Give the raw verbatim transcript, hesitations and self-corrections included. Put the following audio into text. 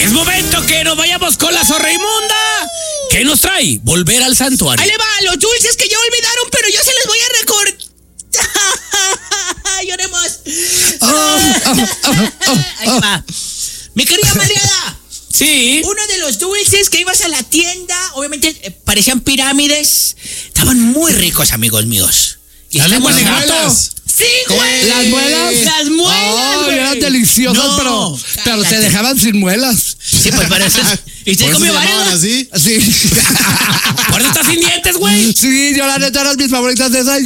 Es momento que nos vayamos con la zorra inmunda. ¿Qué nos trae? Volver al santuario. Ahí le va, los dulces que ya olvidaron, pero yo se les voy a recordar. Lloremos. Oh, oh, oh, oh, Ahí va. Mi querida Mariada. Sí. Uno de los dulces que ibas a la tienda, obviamente eh, parecían pirámides. Estaban muy ricos, amigos míos. Y ¿Las estaban- lenguas de gato? Sí, güey. ¿Las muelas? Las muelas, Oh, güey. eran deliciosas, No, pero, pero cállate. te dejaban sin muelas. Sí, pues para eso. ¿Y usted ¿Por eso comió se varias? llamaban así? Sí. ¿Por eso estás sin dientes, güey? Sí, yo la neta eran mis favoritas de esas.